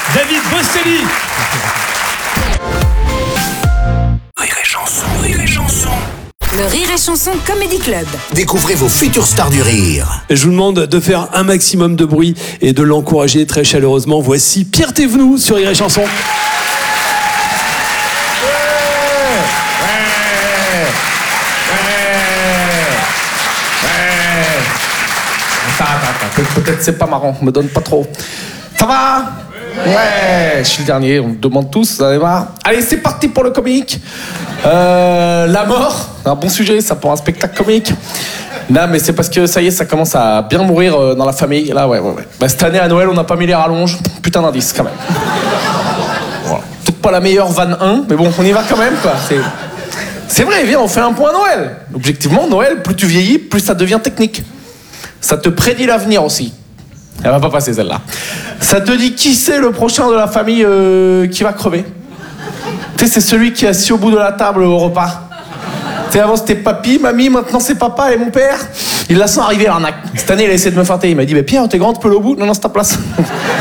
David Bosselli. Rire et chanson, rire et chanson. Le Rire et Chanson Comedy Club. Découvrez vos futures stars du rire. Je vous demande de faire un maximum de bruit et de l'encourager très chaleureusement. Voici Pierre Thévenoud sur Rire et Chanson. Peut-être c'est pas marrant, me donne pas trop. Ça va? Ouais, je suis le dernier, on me demande tous, vous allez voir. Allez, c'est parti pour le comique. La mort, un bon sujet, ça pour un spectacle comique. Non, mais c'est parce que ça y est, ça commence à bien mourir dans la famille. Là, ouais. Bah, cette année à Noël, on n'a pas mis les rallonges. Putain d'indice, quand même. Voilà. Peut-être pas la meilleure vanne 1, mais bon, on y va quand même, quoi. C'est vrai, viens, on fait un point Noël. Objectivement, Noël, plus tu vieillis, plus ça devient technique. Ça te prédit l'avenir aussi. Elle va pas passer celle-là. Ça te dit qui c'est le prochain de la famille qui va crever. Tu sais, c'est celui qui est assis au bout de la table au repas. Tu sais, avant c'était papy, mamie, maintenant c'est papa et mon père. Il la sent arriver l'arnaque. Cette année, il a essayé de me feinter. Il m'a dit, mais Pierre, t'es grand, tu peux aller au bout? Non, c'est ta place.